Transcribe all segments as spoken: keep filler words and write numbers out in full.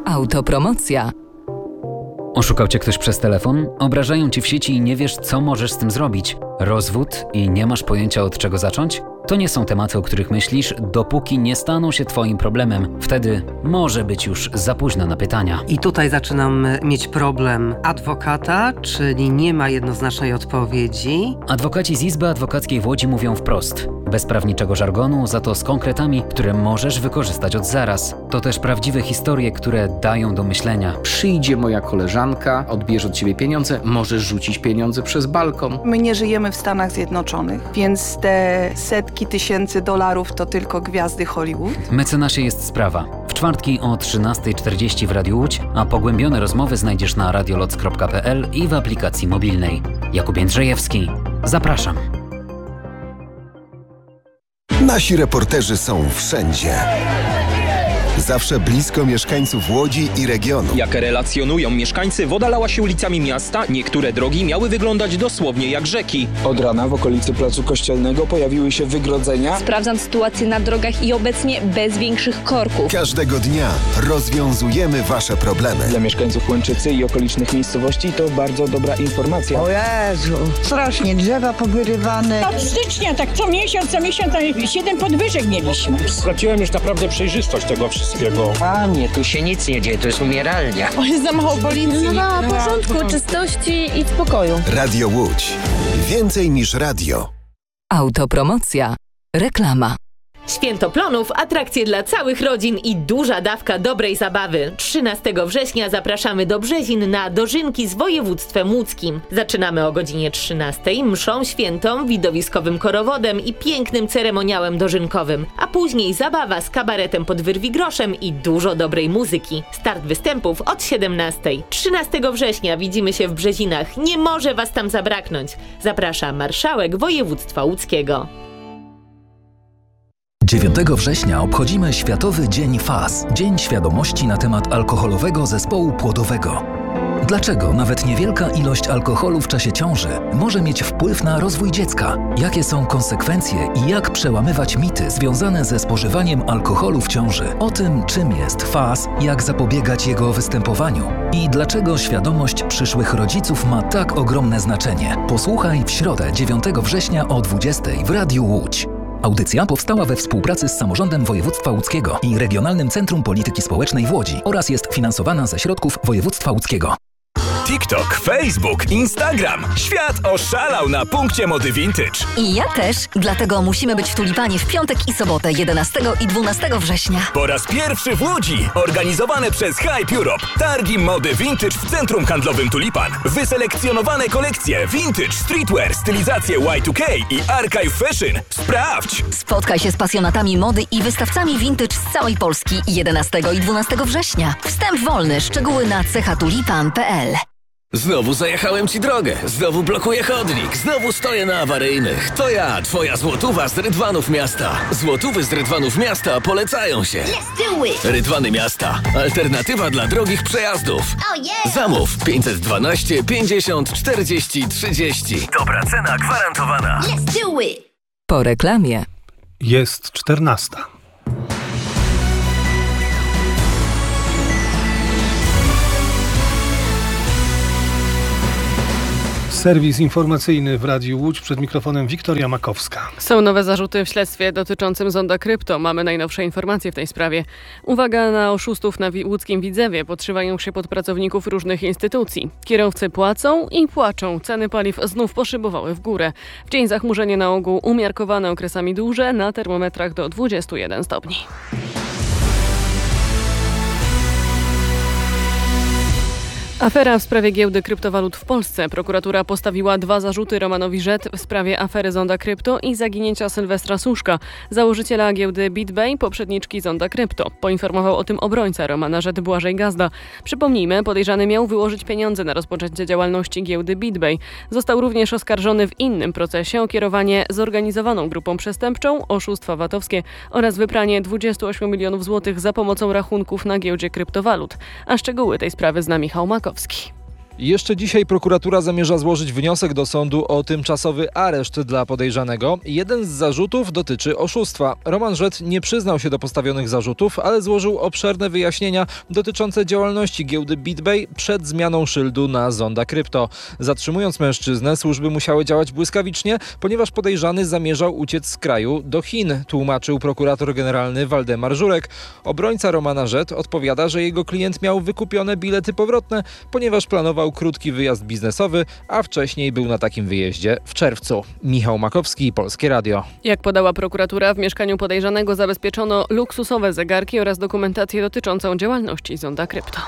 Autopromocja. Oszukał cię ktoś przez telefon? Obrażają cię w sieci i nie wiesz, co możesz z tym zrobić? Rozwód i nie masz pojęcia, od czego zacząć? To nie są tematy, o których myślisz, dopóki nie staną się twoim problemem. Wtedy może być już za późno na pytania. I tutaj zaczynam mieć problem adwokata, czyli nie ma jednoznacznej odpowiedzi. Adwokaci z Izby Adwokackiej w Łodzi mówią wprost. Bez prawniczego żargonu, za to z konkretami, które możesz wykorzystać od zaraz. To też prawdziwe historie, które dają do myślenia. Przyjdzie moja koleżanka, odbierze od ciebie pieniądze, możesz rzucić pieniądze przez balkon. My nie żyjemy w Stanach Zjednoczonych, więc te setki tysięcy dolarów to tylko gwiazdy Hollywood. Mecenasie jest sprawa. W czwartki o trzynasta czterdzieści w Radiu Łódź, a pogłębione rozmowy znajdziesz na radioloc kropka p l i w aplikacji mobilnej. Jakub Jędrzejewski. Zapraszam. Nasi reporterzy są wszędzie. Zawsze blisko mieszkańców Łodzi i regionu. Jak relacjonują mieszkańcy, woda lała się ulicami miasta. Niektóre drogi miały wyglądać dosłownie jak rzeki. Od rana w okolicy Placu Kościelnego pojawiły się wygrodzenia. Sprawdzam sytuację na drogach i obecnie bez większych korków. Każdego dnia rozwiązujemy wasze problemy. Dla mieszkańców Łęczycy i okolicznych miejscowości to bardzo dobra informacja. O Jezu, strasznie drzewa powyrywane. Od stycznia tak co miesiąc, co miesiąc siedem podwyżek mieliśmy. Straciłem już naprawdę przejrzystość tego wszystkiego. Panie, tu się nic nie dzieje, to jest umieralnia. O, jest za mało policji. No, no, porządku, czystości i spokoju. Radio Łódź. Więcej niż radio. Autopromocja. Reklama. Święto Plonów, atrakcje dla całych rodzin i duża dawka dobrej zabawy. trzynastego września zapraszamy do Brzezin na dożynki z województwem łódzkim. Zaczynamy o godzinie trzynastej mszą świętą, widowiskowym korowodem i pięknym ceremoniałem dożynkowym. A później zabawa z kabaretem pod wyrwigroszem i dużo dobrej muzyki. Start występów od siedemnastej. trzynastego września widzimy się w Brzezinach. Nie może was tam zabraknąć. Zaprasza marszałek województwa łódzkiego. dziewiątego września obchodzimy Światowy Dzień F A S, Dzień Świadomości na temat alkoholowego zespołu płodowego. Dlaczego nawet niewielka ilość alkoholu w czasie ciąży może mieć wpływ na rozwój dziecka? Jakie są konsekwencje i jak przełamywać mity związane ze spożywaniem alkoholu w ciąży? O tym, czym jest F A S, jak zapobiegać jego występowaniu i dlaczego świadomość przyszłych rodziców ma tak ogromne znaczenie. Posłuchaj w środę dziewiątego września o dwudziestej w Radiu Łódź. Audycja powstała we współpracy z Samorządem Województwa Łódzkiego i Regionalnym Centrum Polityki Społecznej w Łodzi oraz jest finansowana ze środków województwa łódzkiego. TikTok, Facebook, Instagram. Świat oszalał na punkcie mody vintage. I ja też, dlatego musimy być w Tulipanie w piątek i sobotę jedenastego i dwunastego września. Po raz pierwszy w Łodzi, organizowane przez Hype Europe. Targi mody vintage w Centrum Handlowym Tulipan. Wyselekcjonowane kolekcje vintage, streetwear, stylizacje Y dwa K i archive fashion. Sprawdź! Spotkaj się z pasjonatami mody i wystawcami vintage z całej Polski jedenastego i dwunastego września. Wstęp wolny, szczegóły na cechatulipan kropka p l. Znowu zajechałem ci drogę, znowu blokuję chodnik, znowu stoję na awaryjnych. To ja, twoja złotówa z Rydwanów Miasta. Złotówy z Rydwanów Miasta polecają się. Let's do it! Rydwany Miasta. Alternatywa dla drogich przejazdów. Oh yeah! Zamów pięćset dwanaście pięćdziesiąt czterdzieści trzydzieści. Dobra cena gwarantowana. Let's do it! Po reklamie. Jest czternasta. Serwis informacyjny w Radiu Łódź, przed mikrofonem Wiktoria Makowska. Są nowe zarzuty w śledztwie dotyczącym Zonda Krypto. Mamy najnowsze informacje w tej sprawie. Uwaga na oszustów na łódzkim Widzewie. Podszywają się pod pracowników różnych instytucji. Kierowcy płacą i płaczą. Ceny paliw znów poszybowały w górę. W dzień zachmurzenie na ogół umiarkowane okresami duże, na termometrach do dwudziestu jeden stopni. Afera w sprawie giełdy kryptowalut w Polsce. Prokuratura postawiła dwa zarzuty Romanowi Rzet w sprawie afery Zonda Krypto i zaginięcia Sylwestra Suszka, założyciela giełdy BitBay, poprzedniczki Zonda Krypto. Poinformował o tym obrońca Romana Rzet Błażej Gazda. Przypomnijmy, podejrzany miał wyłożyć pieniądze na rozpoczęcie działalności giełdy BitBay. Został również oskarżony w innym procesie o kierowanie zorganizowaną grupą przestępczą, oszustwa vatowskie oraz wypranie dwudziestu ośmiu milionów złotych za pomocą rachunków na giełdzie kryptowalut. A szczegóły tej sprawy zna Michał Makowski. Jeszcze dzisiaj prokuratura zamierza złożyć wniosek do sądu o tymczasowy areszt dla podejrzanego. Jeden z zarzutów dotyczy oszustwa. Roman Żet nie przyznał się do postawionych zarzutów, ale złożył obszerne wyjaśnienia dotyczące działalności giełdy BitBay przed zmianą szyldu na Zonda Krypto. Zatrzymując mężczyznę, służby musiały działać błyskawicznie, ponieważ podejrzany zamierzał uciec z kraju do Chin, tłumaczył prokurator generalny Waldemar Żurek. Obrońca Romana Żet odpowiada, że jego klient miał wykupione bilety powrotne, ponieważ planował krótki wyjazd biznesowy, a wcześniej był na takim wyjeździe w czerwcu. Michał Makowski, Polskie Radio. Jak podała prokuratura, w mieszkaniu podejrzanego zabezpieczono luksusowe zegarki oraz dokumentację dotyczącą działalności Zonda Krypto.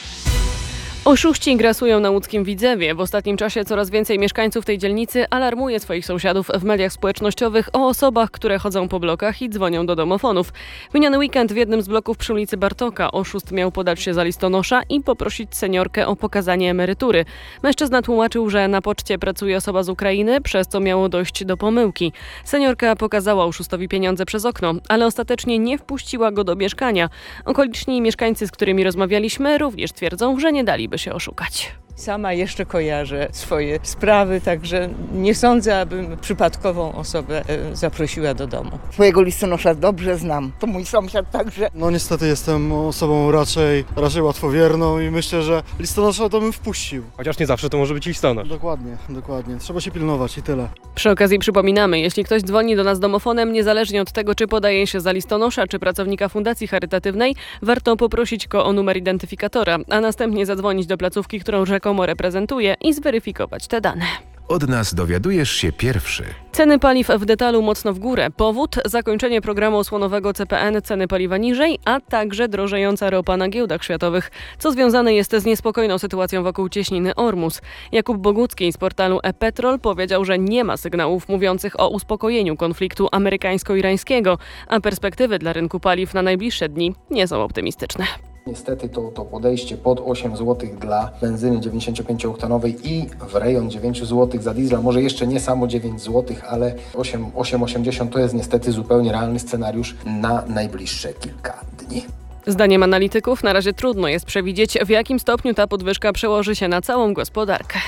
Oszuści grasują na łódzkim Widzewie. W ostatnim czasie coraz więcej mieszkańców tej dzielnicy alarmuje swoich sąsiadów w mediach społecznościowych o osobach, które chodzą po blokach i dzwonią do domofonów. W miniony weekend w jednym z bloków przy ulicy Bartoka oszust miał podać się za listonosza i poprosić seniorkę o pokazanie emerytury. Mężczyzna tłumaczył, że na poczcie pracuje osoba z Ukrainy, przez co miało dojść do pomyłki. Seniorka pokazała oszustowi pieniądze przez okno, ale ostatecznie nie wpuściła go do mieszkania. Okoliczni mieszkańcy, z którymi rozmawialiśmy, również twierdzą, że nie daliby się oszukać. Sama jeszcze kojarzę swoje sprawy, także nie sądzę, abym przypadkową osobę zaprosiła do domu. Swojego listonosza dobrze znam, to mój sąsiad także. No niestety jestem osobą raczej, raczej łatwowierną i myślę, że listonosza to bym wpuścił. Chociaż nie zawsze to może być listonosz. Dokładnie, dokładnie. Trzeba się pilnować i tyle. Przy okazji przypominamy, jeśli ktoś dzwoni do nas domofonem, niezależnie od tego, czy podaje się za listonosza, czy pracownika fundacji charytatywnej, warto poprosić go o numer identyfikatora, a następnie zadzwonić do placówki, którą rzekomo reprezentuje i zweryfikować te dane. Od nas dowiadujesz się pierwszy. Ceny paliw w detalu mocno w górę. Powód? Zakończenie programu osłonowego C P N, ceny paliwa niżej, a także drożejąca ropa na giełdach światowych, co związane jest z niespokojną sytuacją wokół cieśniny Ormus. Jakub Bogucki z portalu e-Petrol powiedział, że nie ma sygnałów mówiących o uspokojeniu konfliktu amerykańsko-irańskiego, a perspektywy dla rynku paliw na najbliższe dni nie są optymistyczne. Niestety to, to podejście pod osiem złotych dla benzyny dziewięćdziesięciopięcioktanowej i w rejon dziewięć złotych za diesla, może jeszcze nie samo dziewięć złotych, ale osiem, osiem osiemdziesiąt to jest niestety zupełnie realny scenariusz na najbliższe kilka dni. Zdaniem analityków na razie trudno jest przewidzieć, w jakim stopniu ta podwyżka przełoży się na całą gospodarkę.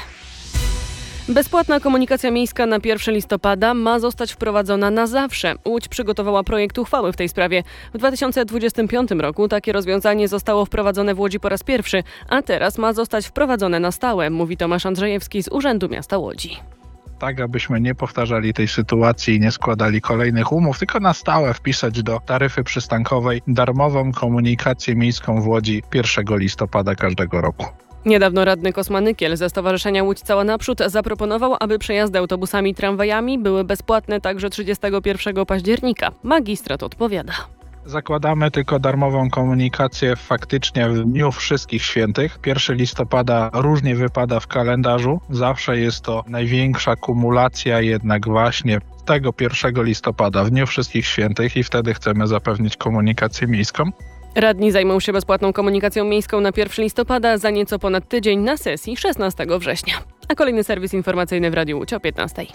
Bezpłatna komunikacja miejska na pierwszego listopada ma zostać wprowadzona na zawsze. Łódź przygotowała projekt uchwały w tej sprawie. W dwa tysiące dwudziestym piątym roku takie rozwiązanie zostało wprowadzone w Łodzi po raz pierwszy, a teraz ma zostać wprowadzone na stałe, mówi Tomasz Andrzejewski z Urzędu Miasta Łodzi. Tak, abyśmy nie powtarzali tej sytuacji i nie składali kolejnych umów, tylko na stałe wpisać do taryfy przystankowej darmową komunikację miejską w Łodzi pierwszego listopada każdego roku. Niedawno radny Kosmanykiel ze Stowarzyszenia Łódź Cała Naprzód zaproponował, aby przejazdy autobusami i tramwajami były bezpłatne także trzydziestego pierwszego października. Magistrat odpowiada. Zakładamy tylko darmową komunikację faktycznie w dniu wszystkich świętych. pierwszego listopada różnie wypada w kalendarzu. Zawsze jest to największa kumulacja jednak właśnie tego pierwszego listopada w dniu wszystkich świętych i wtedy chcemy zapewnić komunikację miejską. Radni zajmą się bezpłatną komunikacją miejską na pierwszego listopada za nieco ponad tydzień na sesji szesnastego września. A kolejny serwis informacyjny w Radiu Łódź o piętnastej.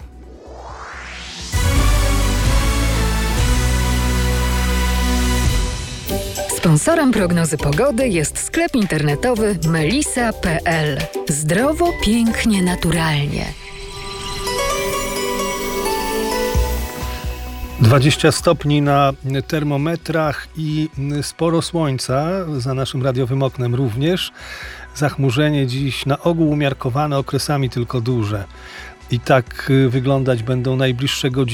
Sponsorem prognozy pogody jest sklep internetowy melisa kropka p l. Zdrowo, pięknie, naturalnie. dwadzieścia stopni na termometrach i sporo słońca, za naszym radiowym oknem również. Zachmurzenie dziś na ogół umiarkowane, okresami tylko duże. I tak wyglądać będą najbliższe godziny.